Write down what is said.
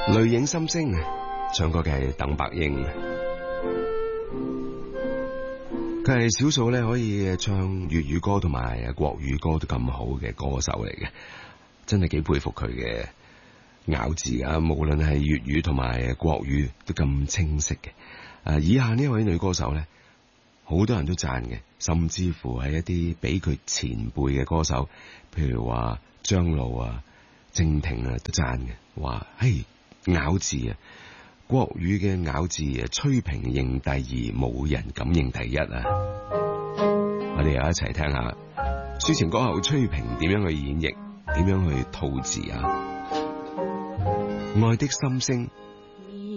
淚影心聲，唱歌嘅係鄧白英，佢係少數咧可以唱粵語歌同埋國語歌都咁好嘅歌手嚟嘅，真係幾佩服佢嘅咬字啊！無論係粵語同埋國語都咁清晰嘅。以下呢位女歌手咧，好多人都讚嘅，甚至乎係一啲比佢前輩嘅歌手，譬如話張露啊、靜婷啊都讚嘅，話嘿。咬字啊，國語嘅咬字啊，崔萍認第二，冇人敢認第一啊！我哋又一齊聽下抒情歌后崔萍點樣去演繹，點樣去吐字啊！愛的心聲